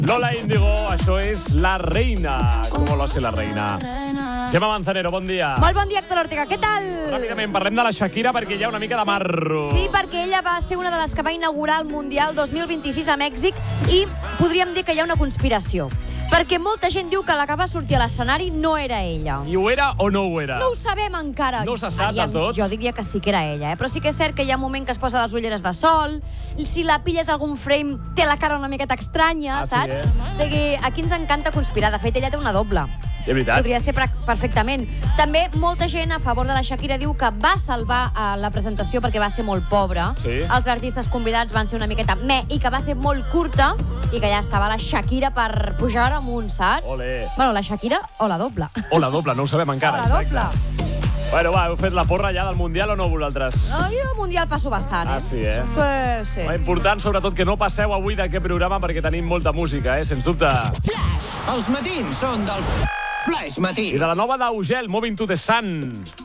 Lola Índigo, això és La Reina. Com lo hace La Reina? Gemma Manzanero, bon dia. Molt bon dia, Héctor Ortega. Què tal? Ràpidament, parlem de la Shakira perquè hi ha una mica de marro. Sí, perquè ella va ser una de les que va inaugurar el Mundial 2026 a Mèxic i podríem dir que hi ha una conspiració. Perquè molta gent diu que la que va sortir a l'escenari no era ella. I ho era o no ho era? No ho sabem encara. No se sap del tot? Jo diria que sí que era ella, però sí que és cert que hi ha un moment que es posa les ulleres de sol, i si la pilles algun frame té la cara una miqueta estranya, saps? O sigui, aquí ens encanta conspirar. De fet, ella té una doble. De veritat? Podria ser perfectament. També molta gent a favor de la Shakira diu que va salvar la presentació perquè va ser molt pobra. Sí. Els artistes convidats van ser una miqueta i que va ser molt curta i que ja estava la Shakira per pujar amunt, saps? Olé. Bueno, la Shakira o la doble. O la doble, no ho sabem encara. O la doble. Bueno, va, heu fet la porra ja del Mundial o no vosaltres? No, jo al Mundial passo bastant, Ah, sí, eh? Sí. Important, sobretot, que no passeu avui d'aquest programa perquè tenim molta música, sens dubte. Els matins són del Flash Matí. I de la nova d'Augel, Moving to the Sun.